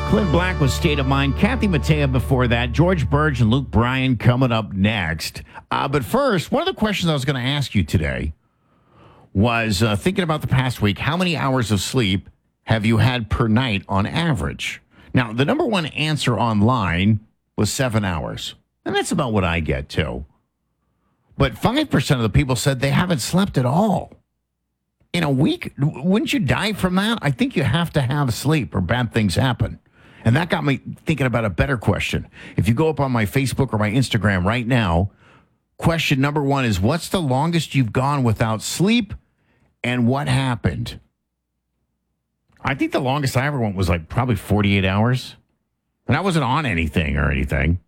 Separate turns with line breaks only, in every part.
Clint Black was State of Mind. Kathy Mattea before that. George Burge and Luke Bryan coming up next. But first, one of the questions I was going to ask you today was thinking about the past week, how many hours of sleep have you had per night on average? Now, the number one answer online was 7 hours. And that's about what I get, too. But 5% of the people said they haven't slept at all. In a week, wouldn't you die from that? I think you have to have sleep or bad things happen. And that got me thinking about a better question. If you go up on my Facebook or my Instagram right now, question number one is, what's the longest you've gone without sleep and what happened? I think the longest I ever went was like probably 48 hours. And I wasn't on anything or anything.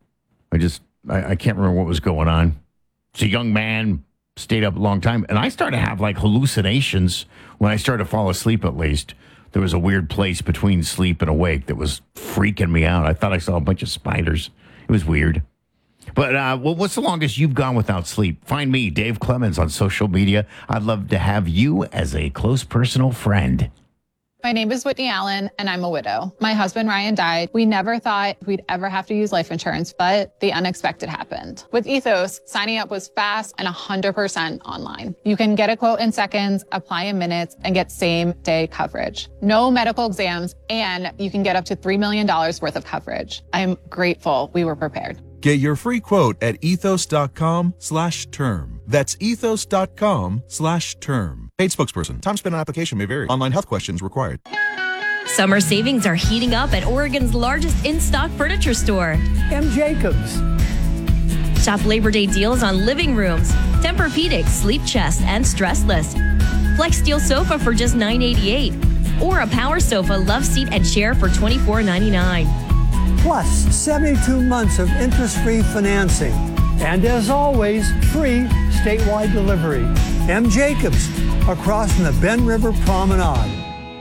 I can't remember what was going on. It's a young man, stayed up a long time. And I started to have like hallucinations when I started to fall asleep, at least. There was a weird place between sleep and awake that was freaking me out. I thought I saw a bunch of spiders. It was weird. But what's the longest you've gone without sleep? Find me, Dave Clemens, on social media. I'd love to have you as a close personal friend.
My name is Whitney Allen, and I'm a widow. My husband, Ryan, died. We never thought we'd ever have to use life insurance, but the unexpected happened. With Ethos, signing up was fast and 100% online. You can get a quote in seconds, apply in minutes, and get same-day coverage. No medical exams, and you can get up to $3 million worth of coverage. I'm grateful we were prepared.
Get your free quote at ethos.com/term. That's ethos.com/term. Paid spokesperson. Time spent on application may vary. Online health questions required.
Summer savings are heating up at Oregon's largest in-stock furniture store,
M. Jacobs.
Shop Labor Day deals on living rooms, Tempur-Pedic, Sleep Chest, and Stressless. Flex Steel sofa for just $9.88, or a Power Sofa love seat and chair for $24.99.
Plus 72 months of interest-free financing. And as always, free statewide delivery. M. Jacobs, across from the Ben River Promenade.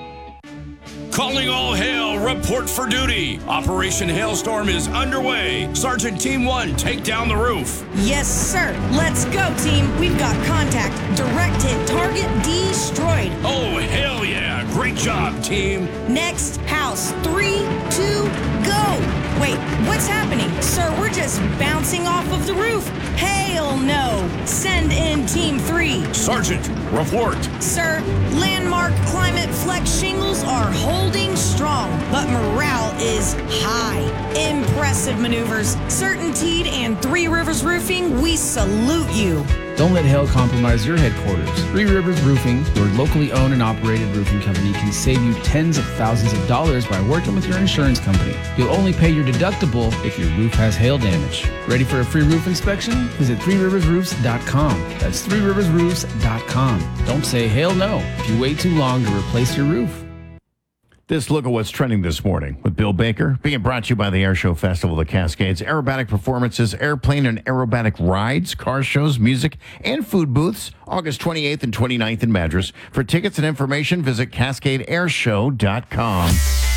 Calling all hail, report for duty. Operation Hailstorm is underway. Sergeant Team 1, take down the roof.
Yes, sir. Let's go, team. We've got contact. Direct hit target destroyed.
Oh, hell yeah. Great job, team.
Next house. 3, 2, go. Wait, what's happening? Sir, we're just bouncing off of the roof. Hell no. Send in Team 3.
Sergeant, report.
Sir, landmark climate flex shingles are holding strong, but morale is high. Impressive maneuvers. Certainteed and Three Rivers Roofing, we salute you.
Don't let hail compromise your headquarters. Three Rivers Roofing, your locally owned and operated roofing company, can save you tens of thousands of dollars by working with your insurance company. You'll only pay your deductible if your roof has hail damage. Ready for a free roof inspection? Visit threeriversroofs.com. That's threeriversroofs.com. Don't say hail no if you wait too long to replace your roof.
This look at what's trending this morning with Bill Baker, being brought to you by the Air Show Festival of the Cascades, aerobatic performances, airplane and aerobatic rides, car shows, music, and food booths, August 28th and 29th in Madras. For tickets and information, visit CascadeAirShow.com.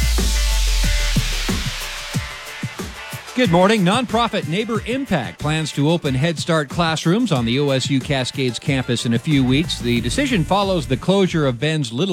Good morning. Nonprofit Neighbor Impact plans to open Head Start classrooms on the OSU Cascades campus in a few weeks. The decision follows the closure of Ben's Little